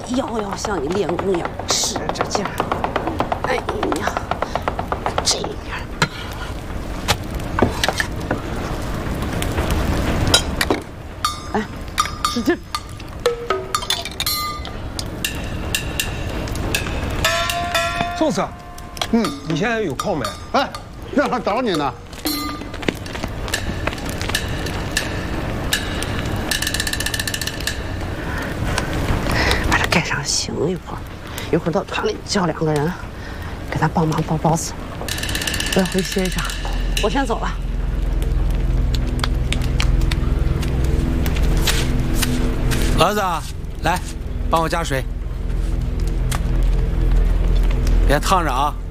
要像你练功一样，使着劲儿。哎呀，这样。哎，使劲。 宋师，你现在有空没？ 哎，让他找你呢。 把这盖上醒一会儿，一会儿到团里叫2个人，给他帮忙包包子。我要回歇一下，我先走了。 儿子，来，帮我加水，别烫着啊。